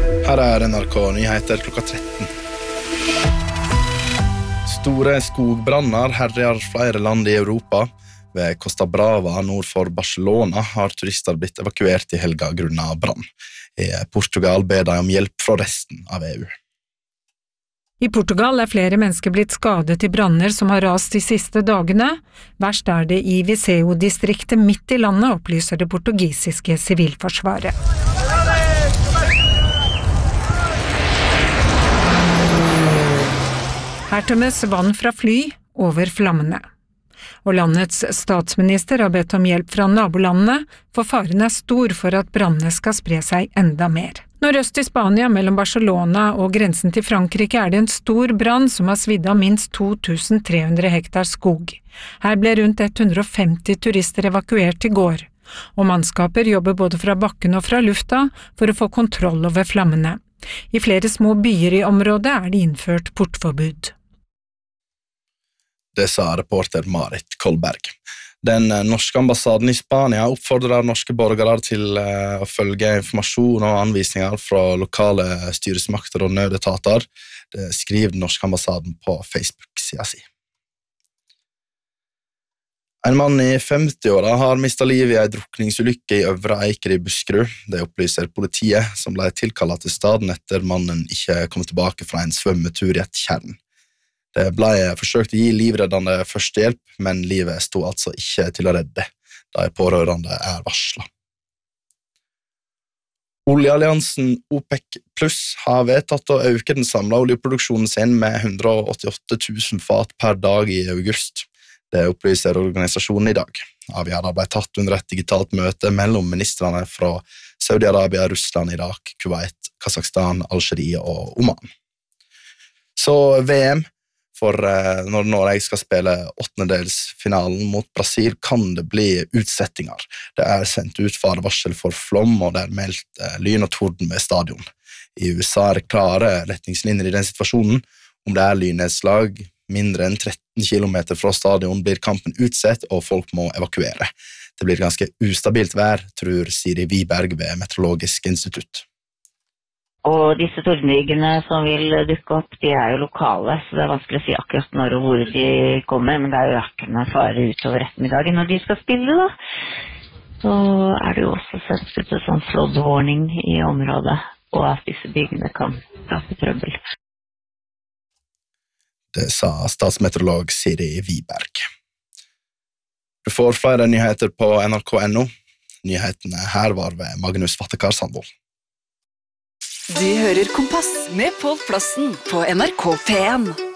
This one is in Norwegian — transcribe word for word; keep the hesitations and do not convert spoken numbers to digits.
Her er N R K Nyheter klokka tretten. Store skogbranner herjer flere land i Europa. Ved Costa Brava nord for Barcelona har turister blitt evakuert i helga grunnet brann. I Portugal ber de om hjelp fra resten av E U. I Portugal er flere mennesker blitt skadet i branner som har rast de siste dagene. Verst er det i Viseu-distriktet midt i landet, opplyser det portugisiske sivilforsvaret. Her tømmes vann fra fly over flammene. Og landets statsminister har bedt om hjelp fra nabolandene, for faren er stor for at brannene skal spre seg enda mer. Nordøst i Spania, mellom Barcelona og grensen til Frankrike, er det en stor brann som har svidd av minst to tusen tre hundre hektar skog. Her ble rundt hundre og femti turister evakuert i går, og mannskaper jobber både fra bakken og fra lufta for å få kontroll over flammene. I flere små byer i området er det innført portforbud. Det sa reporter Marit Kolberg. Den norske ambassaden i Spania oppfordrer norske borgere til å følge informasjon og anvisninger fra lokale styresmakter og nødetater. Det skriver den norske ambassaden på Facebook-siden sin. En mann i femti-åra har mistet livet i en drukningsulykke i Øvre Eiker i Buskerud. Det opplyser politiet, som ble tilkallet til staden etter mannen ikke kom tilbake fra en svømmetur i et tjern. Det ble forsøkt å gi livreddende førstehjelp, men livet stod altså ikke til å redde. De pårørende er varslet. Oljealliansen OPEC Plus har vedtatt å øke den samlede oljeproduksjonen sin med hundre og åttiåtte tusen fat per dag i august. Det opplyser organisasjonen i dag. Avgjørelsen ble tatt under et digitalt møte mellom ministrene fra Saudi-Arabia, Russland, Irak, Kuwait, Kazakhstan, Algerie og Oman. Så V M. For når Norge skal spille åttendedelsfinalen mot Brasil, kan det bli utsettinger. Det er sendt ut farevarsel for flom, og det er meldt lyn og torden ved stadion. I U S A er det klare retningslinjer i den situasjonen. Om det er lynnedslag mindre enn tretten kilometer fra stadion, blir kampen utsett, og folk må evakuere. Det blir ganske ustabilt vær, tror Siri Wiberg ved Meteorologisk institutt. Og disse tordenbygene som vil dukke opp, de er jo lokale, så det er vanskelig å si akkurat når og hvor de kommer, men det er jo økende fare utover ettermiddagen når de skal spille da. Så er det jo også sendt ut en sånn flood warning i området, og at disse byggene kan skape trøbbel. Det sa statsmeteorolog Siri Wiberg. Du får flere nyheter på N R K punktum N O. Nyhetene her var ved Magnus Vattekar Sandvold. Du hører Kompass med Pål Plassen på N R K P en.